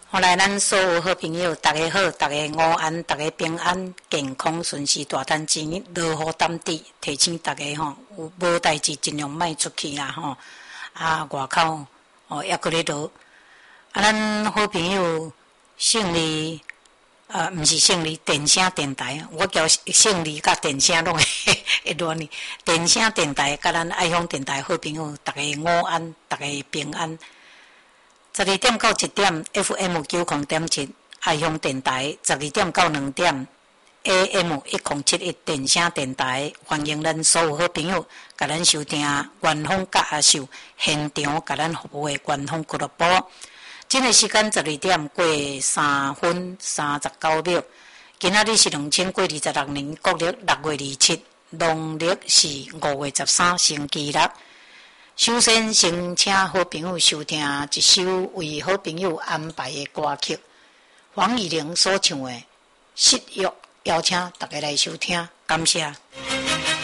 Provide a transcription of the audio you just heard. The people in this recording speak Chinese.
后来，咱所有好朋友，大家好，大家午安，大家平安、健康、顺遂、大单钱，落雨淡滴，提醒大家吼，有无代志尽量莫出去啦吼。外口抑搁咧落。咱好朋友胜利，毋是胜利电声电台，我叫胜利甲电声拢会乱哩。电声电台甲咱爱乡电台好朋友，大家午安，大家平安。12点到1点 ，FM 90.7爱乡电台；12点到2点 ，AM 1071电声电台。欢迎咱所有好朋友，甲咱收听元丰甲阿秀现场，甲咱服务的元丰俱乐部。这个时间12点过3分39秒。今仔日是2026年国历6月27，农历是5月13，星期六。首先，先请好朋友收听一首为好朋友安排的歌曲，黄乙玲所唱的《失约》，邀请大家来收听，感谢。